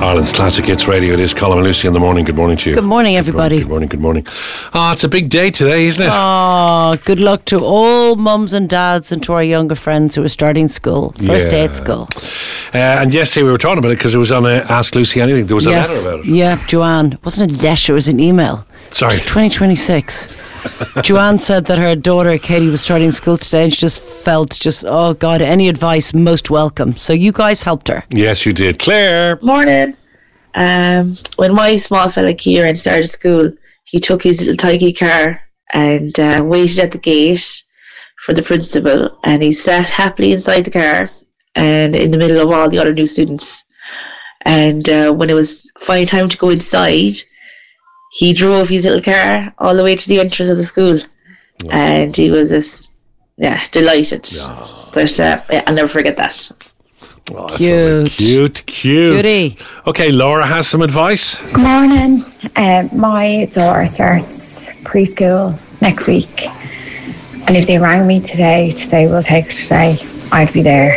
Ireland's Classic Hits Radio. It is Colin and Lucy in the morning. Good morning to you. Good morning, everybody. Good morning, good morning. It's a big day today, isn't it? Good luck to all mums and dads and to our younger friends who are starting school. First day at school. And yesterday we were talking about it because it was on Ask Lucy Anything. There was a letter about it. Yeah, Joanne. It wasn't a letter, it was an email. Sorry. 2026. Joanne said that her daughter Katie was starting school today and she just felt oh God, any advice most welcome. So you guys helped her. Yes, you did. Claire. Morning. When my small fella Kieran started school, he took his little tidy car and waited at the gate for the principal, and he sat happily inside the car and in the middle of all the other new students. And when it was finally time to go inside, he drove his little car all the way to the entrance of the school. Oh. And he was just delighted. Oh. But I'll never forget that. Oh, cute. Cutie. Okay, Laura has some advice. Good morning. My daughter starts preschool next week, and if they rang me today to say we'll take her today, I'd be there.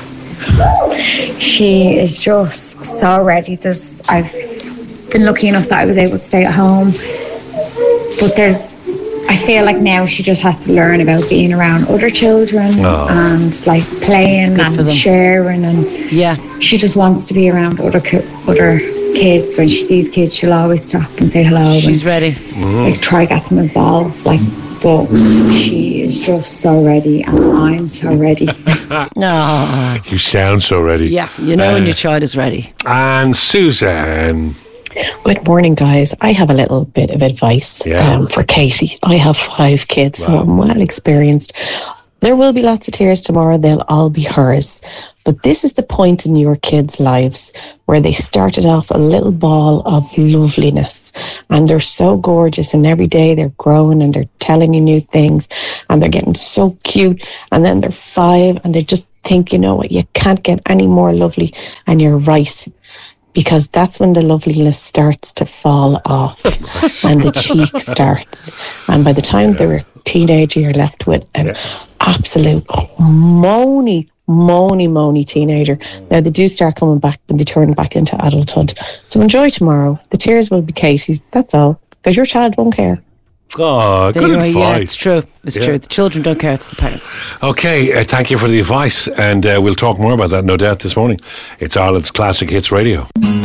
She is just so ready. I've been lucky enough that I was able to stay at home, but I feel like now she just has to learn about being around other children and like playing and sharing, and she just wants to be around other kids. When she sees kids, she'll always stop and say hello. She's ready. Like try get them involved. But she is just so ready, and I'm so ready. No, you sound so ready. Yeah, when your child is ready. And Suzanne. Good morning, guys. I have a little bit of advice for Katie. I have 5 kids, so I'm well experienced. There will be lots of tears tomorrow. They'll all be hers. But this is the point in your kids' lives where they started off a little ball of loveliness, and they're so gorgeous, and every day they're growing and they're telling you new things and they're getting so cute, and then they're 5 and they just think, you know what, you can't get any more lovely, and you're right. Because that's when the loveliness starts to fall off and the cheek starts. And by the time they're a teenager, you're left with an absolute moany teenager. Now, they do start coming back when they turn back into adulthood. So enjoy tomorrow. The tears will be Katie's, that's all. Because your child won't care. Oh, good advice. Yeah, it's true. It's true. The children don't care, it's the parents. Okay, thank you for the advice, and we'll talk more about that, no doubt, this morning. It's Ireland's Classic Hits Radio.